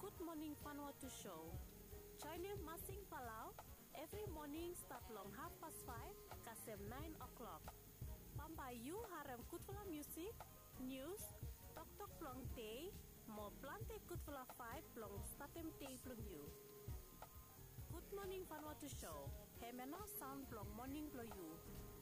Good Morning Vanuatu show. Join in Masing Palau every morning start long 5:30 kasem 9 o'clock. Pampai you harem kutfula music, news, tok plong day, mo plante kutfula 5 plong statem day plong you. Good Morning Vanuatu show. Hemeno sound plong morning plong you.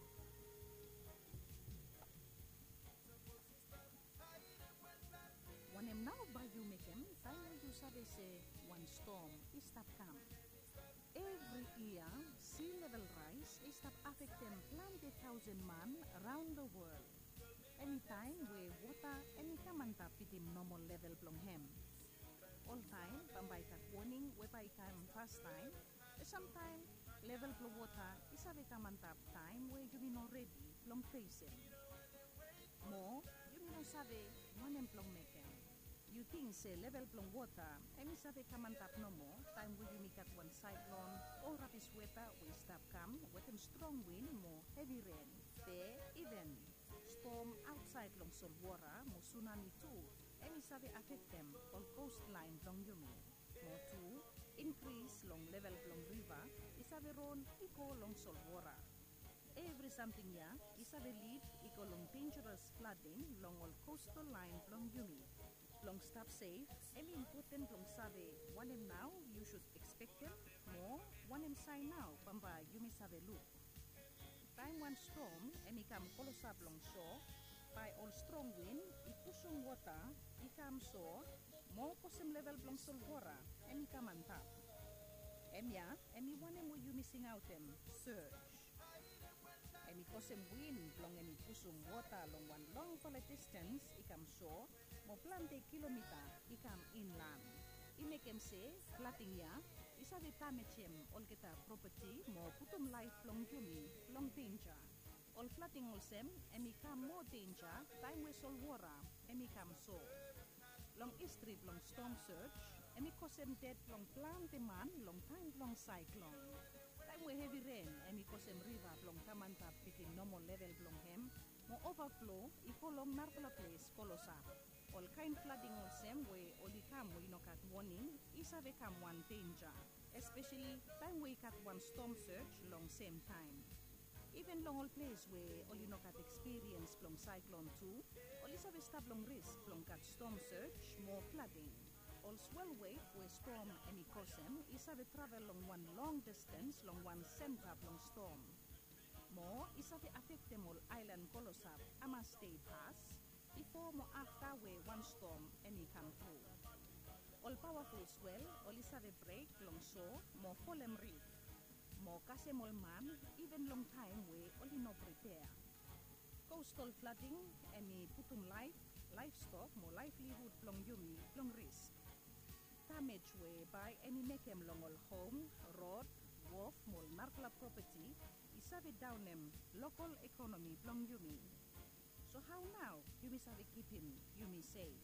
Wanem now by you mekem, time you sabi say one storm is stop come. Every year, sea level rise is stop affecting plenty thousand man around the world. Anytime we water any kamanta pitim normal level plong hem. All time, pambay kat warning we pa ikam fast time. Sometime level plong water is sabi kamanta time where you know ready plong facing. Mo, you know sabi wanem plong mekem. You think say level plong water, emi sabi kamantap no mo, time will you make at one cyclone, or rapid weather will stop come, with them strong wind, more heavy rain, there even storm outside long Solwara, mo tsunami too, emi sabi affect them on coastline long Yumi. More too, increase long level plong river, isabi ron iko long Solwara. Every something ya, isabi lead iko long dangerous flooding long all coastal line long Yumi. Long stop safe, important long sabi, wanem now, you should expect them, more, wanem sign now, pamba, you may sabi look. Time one storm, kam kolosab long shore, by all strong wind, ipusong water, ikam so, more kosem level long solgora, kam antap. Wanem will you missing out them, surge. Kosem wind long pusong water long one long for a distance, ikam shore, mo plante kilometer ikam inland. Imekem se flooding ya isabi tamechem ol kita property mo putum life long Yumi long danger. Ol flooding olsem kam more danger time we sol wara kam so. Long history long storm surge kosem dead long plante man long time long cyclone. Time we heavy rain kosem river long kamanta pitin normal level long hem mo overflow ikolong narpala place kolosap. All kind flooding on same way only come we no cat warning isa become one danger, especially time we cat one storm surge long same time. Even long all place where only no cat experience long cyclone too, only isa stop long risk long cat storm surge more flooding. All swell wave where storm kosem isa travel long one long distance long one center long storm. More isa affect them all island kolosap ama stay pass. Before mo after we one storm come through. All powerful swell, all is a break long so, more fallen reef. More kasemol man, even long time we only no prepare. Coastal flooding, putum livestock, more livelihood long Yumi, long risk. Damage way by mekem long all home, road, wharf, more narkla property, isabi down them local economy long Yumi. So how now you may have keeping you may safe?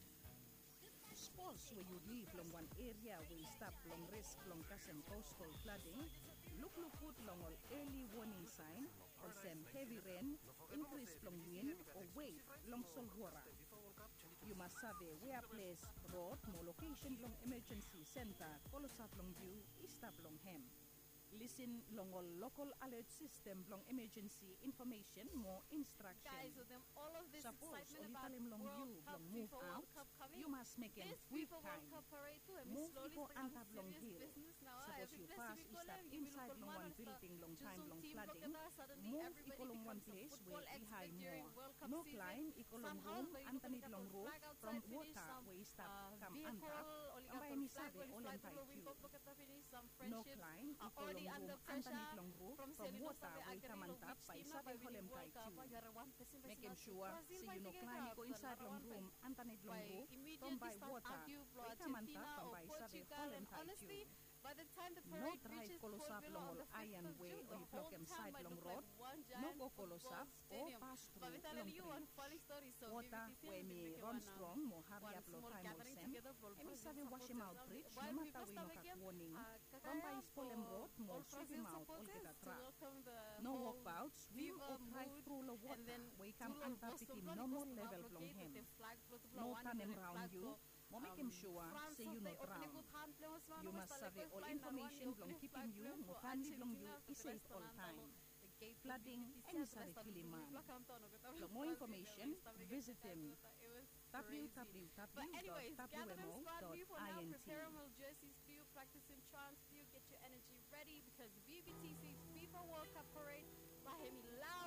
Sports where you live long one area where you stop long risk long kasem coastal flooding, look good long all early warning sign, or some heavy rain, increase long wind or wave long solwara. You must have a where place road more location long emergency center, kolosap long view, stop long hem. Listen long all local alert system long emergency information more instruction. Guys, with them, all of this Suppose excitement about long World you Cup, long move FIFA out, World Cup coming, you must make a this quick FIFA time. World Cup parade too. I mean, Move slowly people starting and long serious hill. business now. Suppose Every you place pass we is go stop there, you inside look long at one one building long to time Zoom long team, flooding. look at that, suddenly Move everybody equal long one becomes a place football where you high expert during more. World Cup No season. climb equal long Somehow, room but you and look it at long the road flag from outside, finish water some where you stop come vehicle, antap. or you And by got me the flag sabi when you all fly in through the you. roof, look at the finish, some No friendships climb are equal already long under room underneath pressure long roof from from Celino water Sabe where you come Agarilo, antap which by team now sabi by holem winning tight World Cup, you. you are one person by Making Brazil sure fighting see you no against climb go inside another long one room fight. underneath long By roof from immediately by start water argue for where you come Argentina antap from or by sabi Portugal, holem and tight honestly, you. by the time the No parade drive reaches kolosap Port Vila long on all the 5th iron of way June, or the you whole block him town side might long look road. like one No giant go football kolosap or stadium. pass But we through tell long you one bridge. funny story, so Water BBC where will me make run one, strong mo hurry one up low small time or gathering sem. together for Emi Brazil sabi wash him out supporters. bridge no While we matter first we no have kat again, warning. Kakaya From by Spolem for road mo all sweep Brazil him out all supporters kita to track. welcome the No whole walk out, swim FIFA or drive mood, through the and water. then We come Tulo antap Boston itim Blonde no more because level blockade long with him. the flag float to No one tanem and the round flag you. float. Mo make him sure say you not drown. You must have all information blong keeping you, mo family blong you is safe all time. Flooding any sari kiliman. For more information, visit him But anyways, gather them squad view for now. www.www.int. Prepare them jerseys view, practice in trance view, get your energy ready because VBTC's FIFA World Cup parade by Hemi Loud.